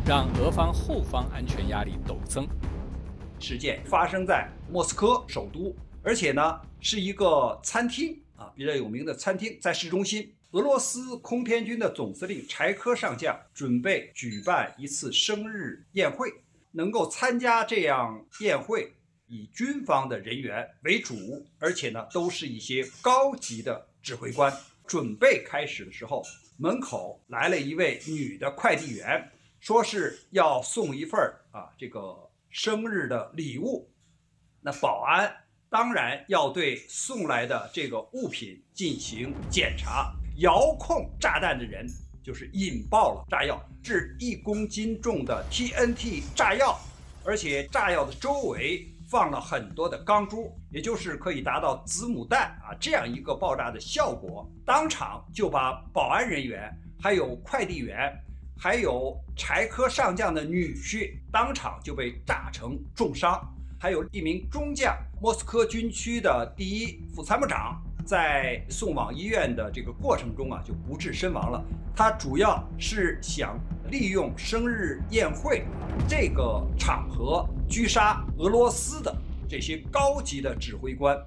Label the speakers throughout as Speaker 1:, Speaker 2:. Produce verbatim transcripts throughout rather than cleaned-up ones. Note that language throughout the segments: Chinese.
Speaker 1: 让俄方后方安全压力陡增。
Speaker 2: 事件发生在莫斯科首都，而且呢是一个餐厅啊，比较有名的餐厅，在市中心。俄罗斯空天军的总司令柴科上将准备举办一次生日宴会，能够参加这样宴会以军方的人员为主，而且呢都是一些高级的指挥官。准备开始的时候，门口来了一位女的快递员，说是要送一份啊这个生日的礼物。那保安当然要对送来的这个物品进行检查。遥控炸弹的人就是引爆了炸药，是一公斤重的 T N T 炸药，而且炸药的周围放了很多的钢珠，也就是可以达到子母弹啊这样一个爆炸的效果。当场就把保安人员、还有快递员、还有柴科上将的女婿当场就被炸成重伤，还有一名中将，莫斯科军区的第一副参谋长，在送往医院的这个过程中啊，就不治身亡了。他主要是想利用生日宴会这个场合狙杀俄罗斯的这些高级的指挥官。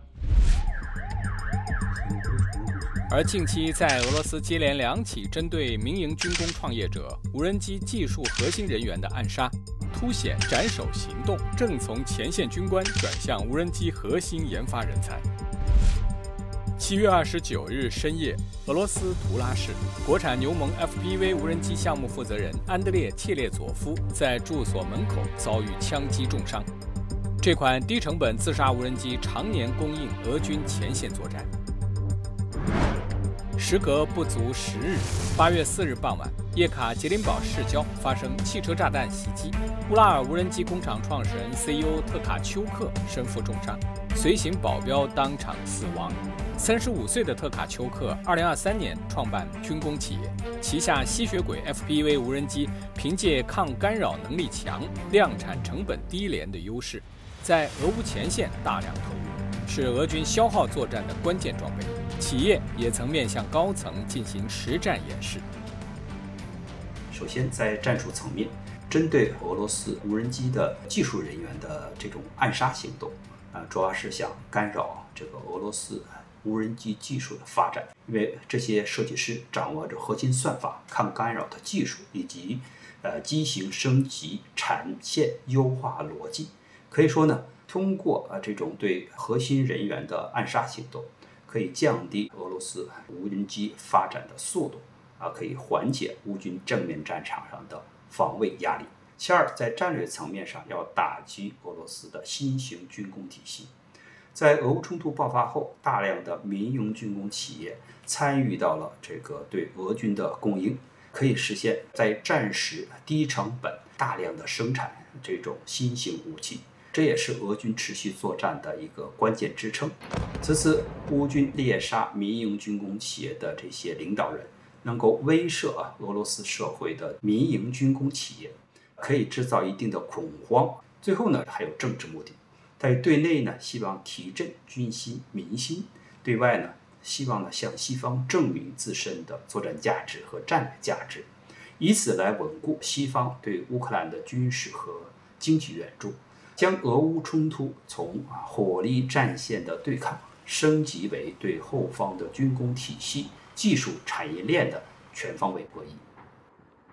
Speaker 1: 而近期在俄罗斯接连两起针对民营军工创业者、无人机技术核心人员的暗杀，凸显斩首行动正从前线军官转向无人机核心研发人才。七月二十九日深夜，俄罗斯图拉市国产牛盟 F P V 无人机项目负责人安德烈·切列佐夫在住所门口遭遇枪击重伤。这款低成本自杀无人机常年供应俄军前线作战。时隔不足十日，八月四日傍晚，叶卡捷琳堡市郊发生汽车炸弹袭击，乌拉尔无人机工厂创始人 C E O 特卡丘克身负重伤，随行保镖当场死亡。三十五岁的特卡丘克，二零二三年创办军工企业，旗下吸血鬼 F P V 无人机凭借抗干扰能力强、量产成本低廉的优势，在俄乌前线大量投入，是俄军消耗作战的关键装备。企业也曾面向高层进行实战演示。
Speaker 3: 首先，在战术层面，针对俄罗斯无人机的技术人员的这种暗杀行动，啊，主要是想干扰这个俄罗斯无人机技术的发展，因为这些设计师掌握着核心算法、抗干扰的技术以及呃机型升级、产线优化逻辑。可以说呢，通过啊这种对核心人员的暗杀行动，可以降低俄罗斯无人机发展的速度，啊，可以缓解乌军正面战场上的防卫压力。其二，在战略层面上要打击俄罗斯的新型军工体系。在俄乌冲突爆发后，大量的民营军工企业参与到了这个对俄军的供应，可以实现在战时低成本、大量的生产这种新型武器。这也是俄军持续作战的一个关键支撑。此次乌军猎杀民营军工企业的这些领导人，能够威慑啊俄罗斯社会的民营军工企业，可以制造一定的恐慌。最后呢，还有政治目的。在对内呢，希望提振军心民心；对外呢，希望呢向西方证明自身的作战价值和战略价值，以此来稳固西方对乌克兰的军事和经济援助。将俄乌冲突从火力战线的对抗升级为对后方的军工体系、技术产业链的全方位博弈。